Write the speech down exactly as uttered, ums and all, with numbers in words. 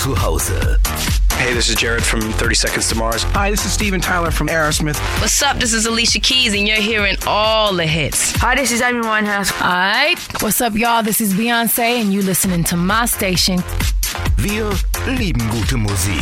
zu Hause. Hey, this is Jared from thirty Seconds to Mars. Hi, this is Steven Tyler from Aerosmith. What's up? This is Alicia Keys, and you're hearing all the hits. Hi, this is Amy Winehouse. Alright, what's up, y'all? This is Beyoncé, and you listening to my station. Wir lieben gute Musik.